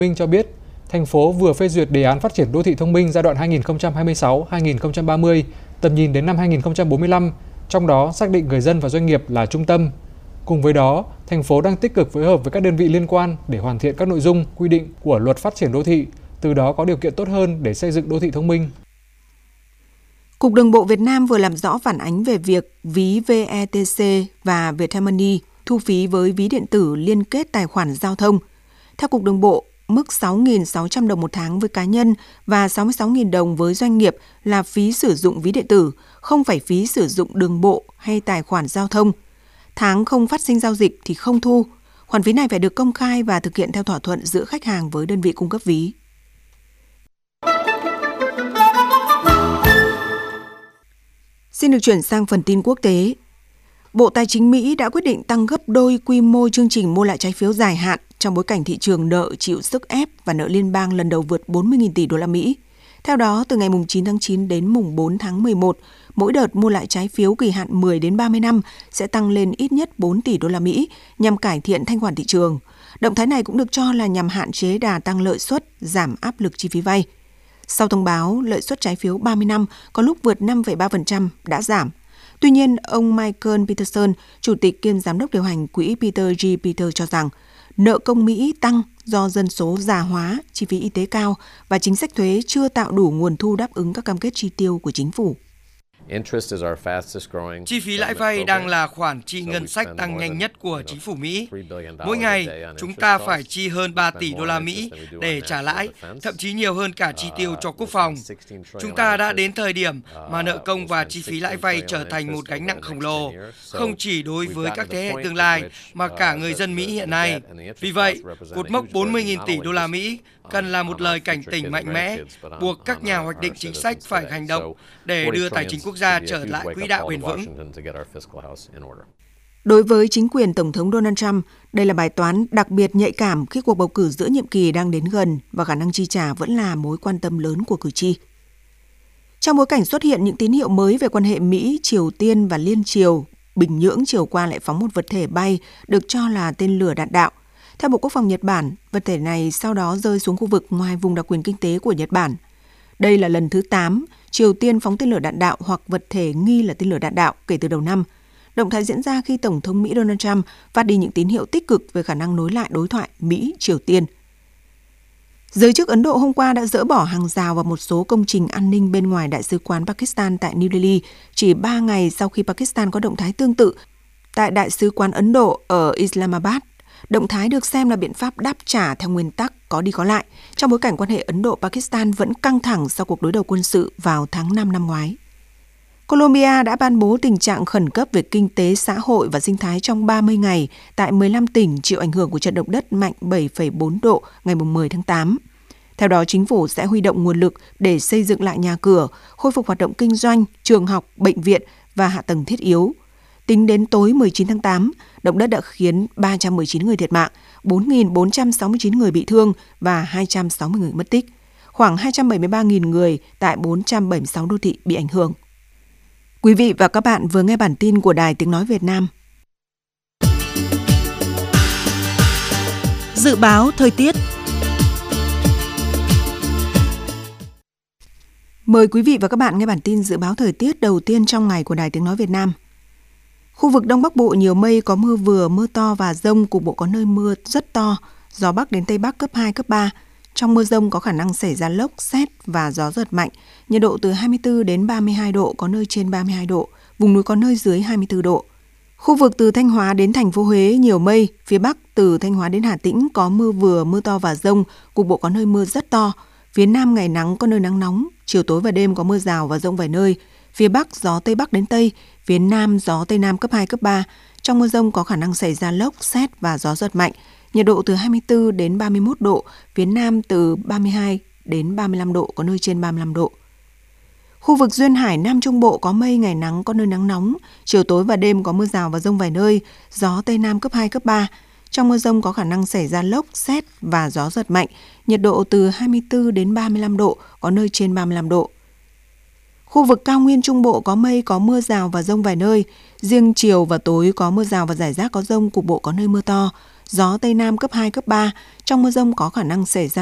Minh cho biết, thành phố vừa phê duyệt đề án phát triển đô thị thông minh giai đoạn 2026-2030, tầm nhìn đến năm 2045, trong đó xác định người dân và doanh nghiệp là trung tâm. Cùng với đó, thành phố đang tích cực phối hợp với các đơn vị liên quan để hoàn thiện các nội dung, quy định của luật phát triển đô thị, từ đó có điều kiện tốt hơn để xây dựng đô thị thông minh. Cục Đường bộ Việt Nam vừa làm rõ phản ánh về việc ví VETC và Viettel Money thu phí với ví điện tử liên kết tài khoản giao thông. Theo Cục Đường bộ, mức 6.600 đồng một tháng với cá nhân và 66.000 đồng với doanh nghiệp là phí sử dụng ví điện tử, không phải phí sử dụng đường bộ hay tài khoản giao thông. Tháng không phát sinh giao dịch thì không thu. Khoản phí này phải được công khai và thực hiện theo thỏa thuận giữa khách hàng với đơn vị cung cấp ví. Xin được chuyển sang phần tin quốc tế. Bộ Tài chính Mỹ đã quyết định tăng gấp đôi quy mô chương trình mua lại trái phiếu dài hạn trong bối cảnh thị trường nợ chịu sức ép và nợ liên bang lần đầu vượt 40.000 tỷ đô la Mỹ. Theo đó, từ ngày 9 tháng 9 đến mùng 4 tháng 11, mỗi đợt mua lại trái phiếu kỳ hạn 10 đến 30 năm sẽ tăng lên ít nhất 4 tỷ đô la Mỹ nhằm cải thiện thanh khoản thị trường. Động thái này cũng được cho là nhằm hạn chế đà tăng lợi suất, giảm áp lực chi phí vay. Sau thông báo, lợi suất trái phiếu 30 năm có lúc vượt 5,3% đã giảm. Tuy nhiên, ông Michael Peterson, chủ tịch kiêm giám đốc điều hành quỹ Peter G. Peter cho rằng nợ công Mỹ tăng do dân số già hóa, chi phí y tế cao và chính sách thuế chưa tạo đủ nguồn thu đáp ứng các cam kết chi tiêu của chính phủ. Chi phí lãi vay đang là khoản chi ngân sách tăng nhanh nhất của chính phủ Mỹ. Mỗi ngày, chúng ta phải chi hơn 3 tỷ đô la Mỹ để trả lãi, thậm chí nhiều hơn cả chi tiêu cho quốc phòng. Chúng ta đã đến thời điểm mà nợ công và chi phí lãi vay trở thành một gánh nặng khổng lồ, không chỉ đối với các thế hệ tương lai mà cả người dân Mỹ hiện nay. Vì vậy, cột mốc 40.000 tỷ đô la Mỹ cần là một lời cảnh tỉnh mạnh mẽ, buộc các nhà hoạch định chính sách phải hành động để đưa tài chính quốc gia trở lại quỹ đạo bền vững. Đối với chính quyền Tổng thống Donald Trump, đây là bài toán đặc biệt nhạy cảm khi cuộc bầu cử giữa nhiệm kỳ đang đến gần và khả năng chi trả vẫn là mối quan tâm lớn của cử tri. Trong bối cảnh xuất hiện những tín hiệu mới về quan hệ Mỹ, Triều Tiên và Liên Triều, Bình Nhưỡng chiều qua lại phóng một vật thể bay được cho là tên lửa đạn đạo. Theo Bộ Quốc phòng Nhật Bản, vật thể này sau đó rơi xuống khu vực ngoài vùng đặc quyền kinh tế của Nhật Bản. Đây là lần thứ 8 Triều Tiên phóng tên lửa đạn đạo hoặc vật thể nghi là tên lửa đạn đạo kể từ đầu năm. Động thái diễn ra khi Tổng thống Mỹ Donald Trump phát đi những tín hiệu tích cực về khả năng nối lại đối thoại Mỹ-Triều Tiên. Giới chức Ấn Độ hôm qua đã dỡ bỏ hàng rào và một số công trình an ninh bên ngoài Đại sứ quán Pakistan tại New Delhi chỉ 3 ngày sau khi Pakistan có động thái tương tự tại Đại sứ quán Ấn Độ ở Islamabad. Động thái được xem là biện pháp đáp trả theo nguyên tắc có đi có lại, trong bối cảnh quan hệ Ấn Độ-Pakistan vẫn căng thẳng sau cuộc đối đầu quân sự vào tháng 5 năm ngoái. Colombia đã ban bố tình trạng khẩn cấp về kinh tế, xã hội và sinh thái trong 30 ngày tại 15 tỉnh chịu ảnh hưởng của trận động đất mạnh 7,4 độ ngày 10 tháng 8. Theo đó, chính phủ sẽ huy động nguồn lực để xây dựng lại nhà cửa, khôi phục hoạt động kinh doanh, trường học, bệnh viện và hạ tầng thiết yếu. Tính đến tối 19 tháng 8, động đất đã khiến 319 người thiệt mạng, 4.469 người bị thương và 260 người mất tích. Khoảng 273.000 người tại 476 đô thị bị ảnh hưởng. Quý vị và các bạn vừa nghe bản tin của Đài Tiếng Nói Việt Nam. Dự báo thời tiết. Mời quý vị và các bạn nghe bản tin dự báo thời tiết đầu tiên trong ngày của Đài Tiếng Nói Việt Nam. Khu vực Đông Bắc Bộ nhiều mây, có mưa vừa, mưa to và dông, cục bộ có nơi mưa rất to, gió Bắc đến Tây Bắc cấp 2, cấp 3. Trong mưa dông có khả năng xảy ra lốc, sét và gió giật mạnh, nhiệt độ từ 24 đến 32 độ, có nơi trên 32 độ, vùng núi có nơi dưới 24 độ. Khu vực từ Thanh Hóa đến thành phố Huế nhiều mây, phía Bắc từ Thanh Hóa đến Hà Tĩnh có mưa vừa, mưa to và dông, cục bộ có nơi mưa rất to. Phía Nam ngày nắng, có nơi nắng nóng, chiều tối và đêm có mưa rào và dông vài nơi. Phía Bắc gió Tây Bắc đến Tây, phía Nam gió Tây Nam cấp 2, cấp 3. Trong mưa dông có khả năng xảy ra lốc, sét và gió giật mạnh. Nhiệt độ từ 24 đến 31 độ, phía Nam từ 32 đến 35 độ, có nơi trên 35 độ. Khu vực Duyên Hải Nam Trung Bộ có mây, ngày nắng, có nơi nắng nóng, chiều tối và đêm có mưa rào và dông vài nơi, gió Tây Nam cấp 2, cấp 3. Trong mưa dông có khả năng xảy ra lốc, sét và gió giật mạnh, nhiệt độ từ 24 đến 35 độ, có nơi trên 35 độ. Khu vực Cao Nguyên Trung Bộ có mây, có mưa rào và dông vài nơi, riêng chiều và tối có mưa rào và rải rác có dông, cục bộ có nơi mưa to, gió Tây Nam cấp 2, cấp 3. Trong mưa dông có khả năng xảy ra